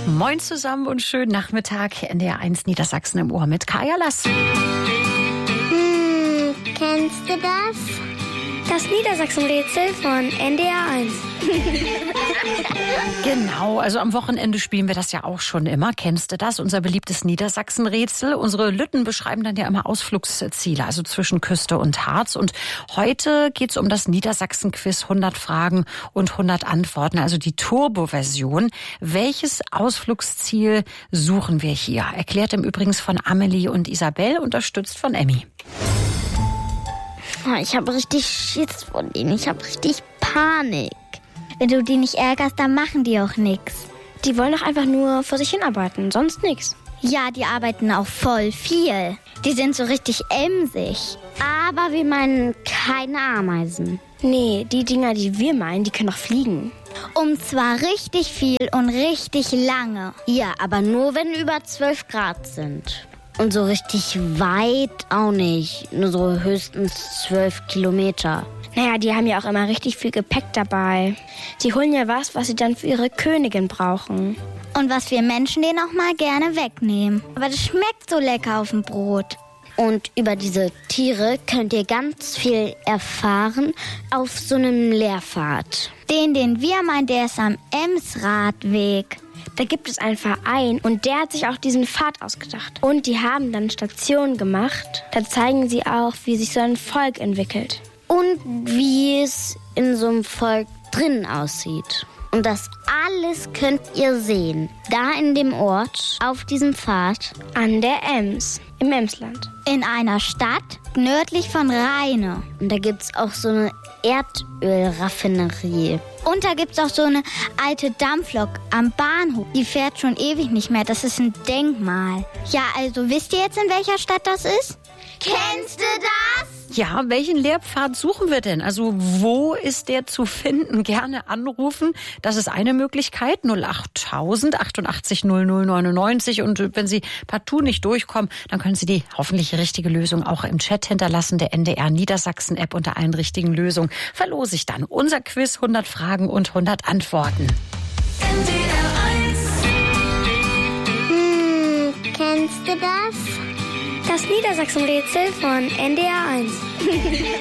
Moin zusammen und schönen Nachmittag. NDR 1 Niedersachsen im Ohr mit Kaya Lass. Kennst du das? Das Niedersachsen-Rätsel von NDR 1. Genau, also am Wochenende spielen wir das ja auch schon immer. Kennst du das? Unser beliebtes Niedersachsen-Rätsel. Unsere Lütten beschreiben dann ja immer Ausflugsziele, also zwischen Küste und Harz. Und heute geht's um das Niedersachsen-Quiz 100 Fragen und 100 Antworten, also die Turbo-Version. Welches Ausflugsziel suchen wir hier? Erklärt im Übrigen von Amelie und Isabel, unterstützt von Emmy. Ich habe richtig Schiss vor denen. Ich habe richtig Panik. Wenn du die nicht ärgerst, dann machen die auch nichts. Die wollen doch einfach nur vor sich hinarbeiten, sonst nichts. Ja, die arbeiten auch voll viel. Die sind so richtig emsig. Aber wir meinen keine Ameisen. Nee, die Dinger, die wir meinen, die können doch fliegen. Und zwar richtig viel und richtig lange. Ja, aber nur wenn über 12 Grad sind. Und so richtig weit auch nicht. Nur so höchstens 12 Kilometer. Naja, die haben ja auch immer richtig viel Gepäck dabei. Die holen ja was sie dann für ihre Königin brauchen. Und was wir Menschen denen auch mal gerne wegnehmen. Aber das schmeckt so lecker auf dem Brot. Und über diese Tiere könnt ihr ganz viel erfahren auf so einem Lehrpfad. Den wir meinen, der ist am Emsradweg. Da gibt es einen Verein und der hat sich auch diesen Pfad ausgedacht. Und die haben dann Stationen gemacht. Da zeigen sie auch, wie sich so ein Volk entwickelt. Und wie es in so einem Volk drin aussieht. Und das alles könnt ihr sehen. Da in dem Ort, auf diesem Pfad. An der Ems, im Emsland. In einer Stadt nördlich von Rheine. Und da gibt's auch so eine Erdölraffinerie. Und da gibt's auch so eine alte Dampflok am Bahnhof. Die fährt schon ewig nicht mehr. Das ist ein Denkmal. Ja, also wisst ihr jetzt, in welcher Stadt das ist? Kennst du das? Ja, welchen Lehrpfad suchen wir denn? Also wo ist der zu finden? Gerne anrufen. Das ist eine Möglichkeit. 08000 88 00 99. Und wenn Sie partout nicht durchkommen, dann können Sie die hoffentlich richtige Lösung auch im Chat hinterlassen. Der NDR Niedersachsen App unter allen richtigen Lösungen verlose ich dann unser Quiz 100 Fragen und 100 Antworten. NDR 1. Kennst du das? Das Niedersachsen-Rätsel von NDR 1.